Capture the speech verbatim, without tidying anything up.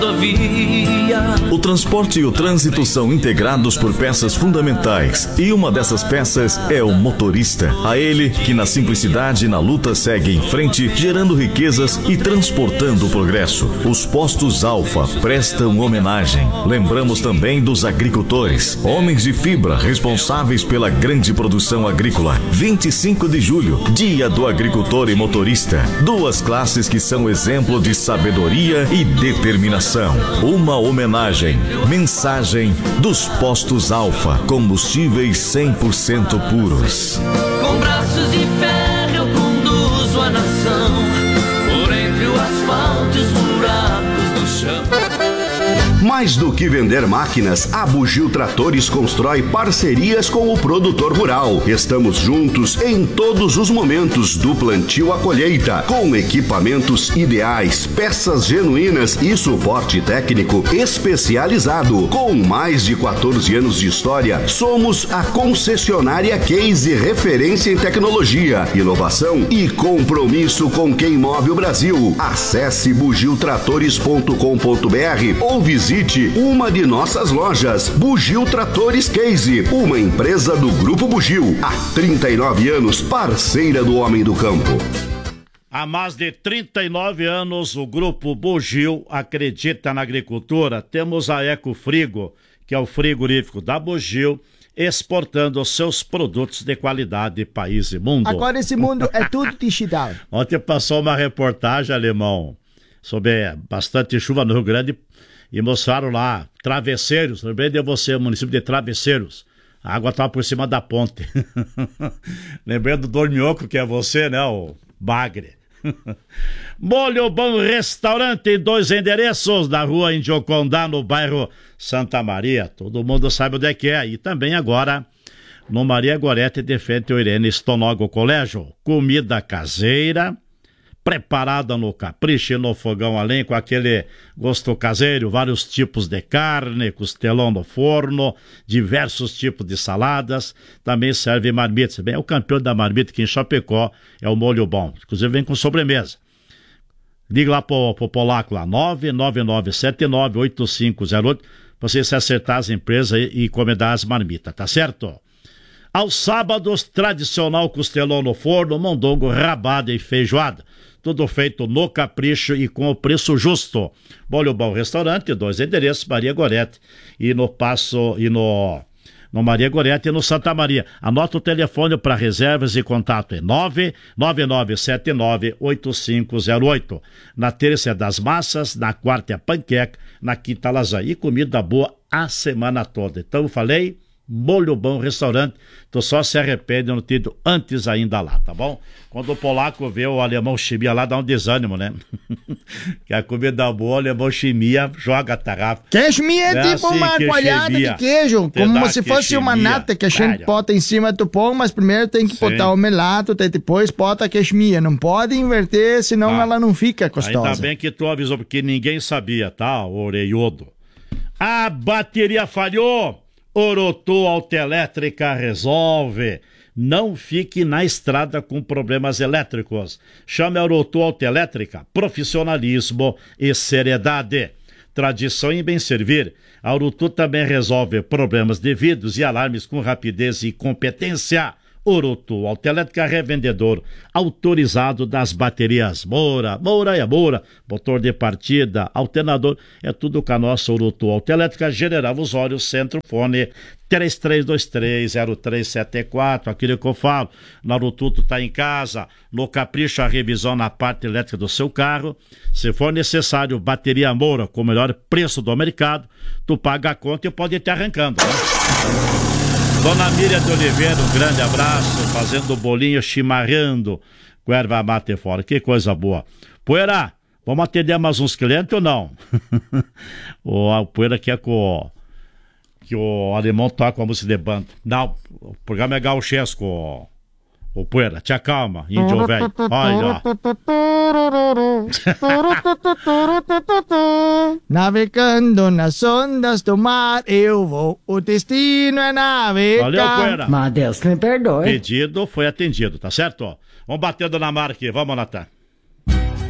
O transporte e o trânsito são integrados por peças fundamentais, e uma dessas peças é o motorista. A ele que na simplicidade e na luta segue em frente, gerando riquezas e transportando o progresso. Os postos Alfa prestam homenagem. Lembramos também dos agricultores, homens de fibra responsáveis pela grande produção agrícola. vinte e cinco de julho, Dia do Agricultor e Motorista. Duas classes que são exemplo de sabedoria e determinação. Uma homenagem. Mensagem dos postos Alfa. Combustíveis cem por cento puros. Com braços de ferro eu conduzo a nação por entre o asfalto e os buracos do chão. Mais do que vender máquinas, a Bugio Tratores constrói parcerias com o produtor rural. Estamos juntos em todos os momentos, do plantio à colheita, com equipamentos ideais, peças genuínas e suporte técnico especializado. Com mais de quatorze anos de história, somos a concessionária Case, referência em tecnologia, inovação e compromisso com quem move o Brasil. Acesse bugio tratores ponto com ponto br ou visite uma de nossas lojas. Bugio Tratores Case, uma empresa do Grupo Bugio. Há trinta e nove anos, parceira do homem do campo. Há mais de trinta e nove anos, o Grupo Bugio acredita na agricultura. Temos a Ecofrigo, que é o frigorífico da Bugio, exportando seus produtos de qualidade país e mundo. Agora esse mundo é tudo digital. Ontem passou uma reportagem, Alemão, sobre bastante chuva no Rio Grande, e mostraram lá travesseiros. Lembrei de você, município de Travesseiros. A água estava por cima da ponte. Lembrei do Dorminhoco, que é você, né, o Bagre. Molho Bom Restaurante, dois endereços, na rua Indiocondá, no bairro Santa Maria. Todo mundo sabe onde é que é. E também agora no Maria Gorete, de frente ao Irene Stonogo Colégio. Comida caseira, preparada no capricho e no fogão a lenha, com aquele gosto caseiro, vários tipos de carne, costelão no forno, diversos tipos de saladas, também serve marmitas. Bem, é o campeão da marmita aqui em Chapecó, é o Molho Bom, inclusive vem com sobremesa. Liga lá pro, pro polaco lá, nove nove nove sete nove oito cinco zero oito, pra você se acertar as empresas e, e encomendar as marmitas, tá certo? Aos sábados, tradicional costelão no forno, mondongo, rabada e feijoada. Tudo feito no capricho e com o preço justo. Molho Bom Restaurante, dois endereços, Maria Gorete e no Passo e no, no Maria Gorete e no Santa Maria. Anota o telefone para reservas e contato é nove nove nove sete nove oito cinco zero oito. Na terça é das massas, na quarta é panqueca, na quinta lasanha. E comida boa a semana toda. Então eu falei, Molho Bom Restaurante, tu só se arrepende de não ter ido antes ainda lá, tá bom? Quando o polaco vê o alemão chimia lá, dá um desânimo, né? Que a comida boa, o alemão chimia, joga a tarrafa. Que chimia é, é tipo assim, uma coalhada de queijo, como se fosse chimia, uma nata que a gente cara. bota em cima do pão, mas primeiro tem que Sim. botar o melato, depois bota a queimia. Não pode inverter, senão ah. ela não fica gostosa. Ainda bem que tu avisou, porque ninguém sabia, tá? O oreiodo. A bateria falhou! Orotu Autoelétrica resolve. Não fique na estrada com problemas elétricos. Chame a Orotu Autoelétrica. Profissionalismo e seriedade. Tradição em bem servir. A Orotu também resolve problemas de vidros e alarmes com rapidez e competência. Orotu Autoelétrica, revendedor autorizado das baterias Moura, Moura é Moura, motor de partida, alternador, é tudo com a nossa Orotu Autoelétrica, General Osório, Centro, fone três três dois três zero três sete quatro, aquilo que eu falo, na Orotu tu tá em casa, no capricho a revisão na parte elétrica do seu carro, se for necessário bateria Moura com o melhor preço do mercado, tu paga a conta e pode ir te arrancando, né? Dona Miriam de Oliveira, um grande abraço, fazendo bolinho, chimarrando com erva mate fora, que coisa boa. Poeira, vamos atender mais uns clientes ou não? O Poeira quer que o, que o alemão toque a música de banda. Não, o programa é gauchesco, o Poeira, te acalma, índio velho. Olha. Navegando nas ondas do mar, eu vou, o destino é navegar. Valeu, Poeira. Mas Deus me perdoe. Pedido foi atendido, tá certo? Vamos batendo na marca aqui, vamos, Natan.